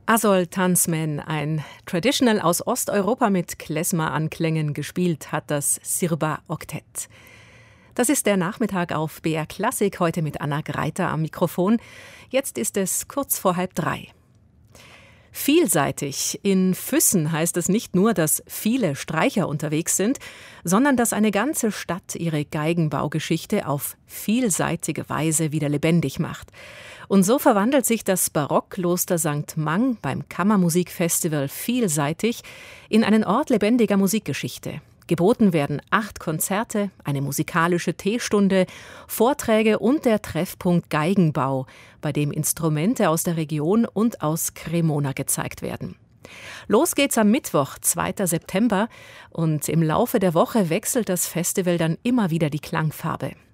Azol Tanzmen, ein Traditional aus Osteuropa mit Klezmer-Anklängen, gespielt hat das Sirba-Oktett. Das ist der Nachmittag auf BR Klassik, heute mit Anna Greiter am Mikrofon. Jetzt ist es kurz vor 2:30. Vielseitig. In Füssen heißt es nicht nur, dass viele Streicher unterwegs sind, sondern dass eine ganze Stadt ihre Geigenbaugeschichte auf vielseitige Weise wieder lebendig macht. Und so verwandelt sich das Barockkloster St. Mang beim Kammermusikfestival Vielseitig in einen Ort lebendiger Musikgeschichte. Geboten werden 8 Konzerte, eine musikalische Teestunde, Vorträge und der Treffpunkt Geigenbau, bei dem Instrumente aus der Region und aus Cremona gezeigt werden. Los geht's am Mittwoch, 2. September, und im Laufe der Woche wechselt das Festival dann immer wieder die Klangfarbe.